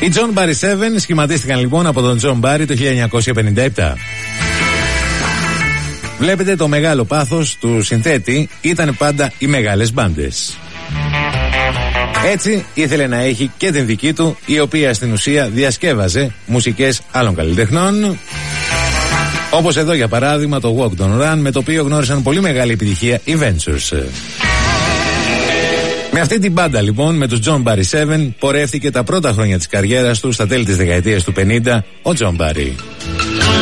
Οι John Barry 7 σχηματίστηκαν λοιπόν από τον John Barry το 1957. Βλέπετε, το μεγάλο πάθος του συνθέτη ήταν πάντα οι μεγάλες μπάντες. Έτσι ήθελε να έχει και την δική του, η οποία στην ουσία διασκεύαζε μουσικές άλλων καλλιτεχνών, όπως εδώ για παράδειγμα το Walk Don't Run, με το οποίο γνώρισαν πολύ μεγάλη επιτυχία οι Ventures. Με αυτή την μπάντα λοιπόν, με τους John Barry 7, πορεύτηκε τα πρώτα χρόνια της καριέρας του στα τέλη της δεκαετίας του 50 ο John Barry.